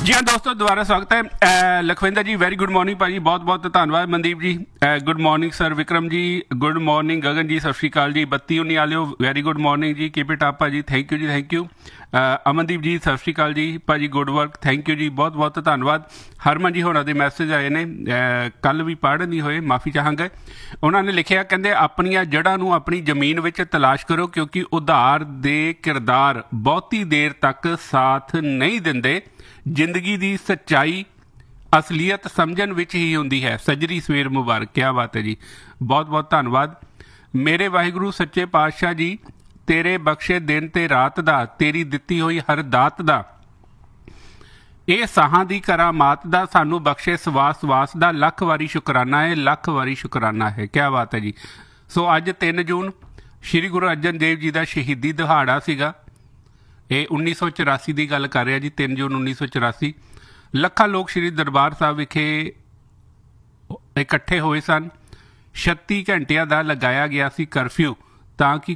जी हाँ दोस्तों, दोबारा स्वागत है। लखविंदर जी वेरी गुड मॉर्निंग भाजी, बहुत बहुत धन्यवाद। मनदीप जी good morning sir. Vikram ji good morning. गगन जी सत श्री अकाल जी। बत्ती उन्नी आलियो very good morning ji. Keep it up भाजी, thank you ji, thank you. Amandeep जी सत श्री अकाल जी भाजी, गुड वर्क, थैंक यू जी, बहुत बहुत धन्यवाद। हरमन जी होना दे मैसेज आए ने, कल भी पढ़ नहीं होए, माफ़ी चाहांगे। उन्होंने लिखिया, कहते अपनियां जड़ां नूं अपनी जमीन विच तलाश करो क्योंकि उधार दे किरदार बहुती देर तक साथ नहीं दिंदे। जिंदगी दी सच्चाई असलीयत समझण विच ही हुंदी है। सजरी सवेर मुबारक। क्या बात है जी, बहुत बहुत धन्यवाद। मेरे वाहिगुरू सच्चे पातशाह जी, तेरे बख्शे दिन ते रात दा, तेरी दित्ती होई हर दात दा, ਇਹ ਸਾਹਾਂ ਦੀ ਕਰਾਮਾਤ ਦਾ, ਸਾਨੂੰ ਬਖਸ਼ੇ ਸਵਾਸ ਸਵਾਸ ਦਾ, ਲੱਖ ਵਾਰੀ ਸ਼ੁਕਰਾਨਾ ਹੈ, ਲੱਖ ਵਾਰੀ ਸ਼ੁਕਰਾਨਾ ਹੈ। ਕਿਆ ਬਾਤ ਹੈ ਜੀ। ਸੋ ਅੱਜ 3 ਜੂਨ ਸ਼੍ਰੀ ਗੁਰੂ ਅਰਜਨ ਦੇਵ ਜੀ ਦਾ ਸ਼ਹੀਦੀ ਦਿਹਾੜਾ ਸੀਗਾ। ਇਹ 1984 ਦੀ ਗੱਲ ਕਰ ਰਿਹਾ ਜੀ, 3 ਜੂਨ 1984। ਲੱਖਾਂ ਲੋਕ ਸ਼੍ਰੀ ਦਰਬਾਰ ਸਾਹਿਬ ਵਿਖੇ ਇਕੱਠੇ ਹੋਏ ਸਨ। 36 ਘੰਟਿਆਂ ਦਾ ਲਗਾਇਆ ਗਿਆ ਸੀ ਕਰਫਿਊ ਤਾਂ ਕਿ